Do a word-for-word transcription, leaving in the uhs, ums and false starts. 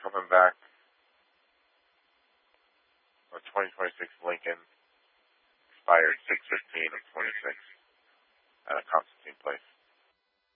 coming back. A twenty twenty-six Lincoln expired six fifteen of twenty-six.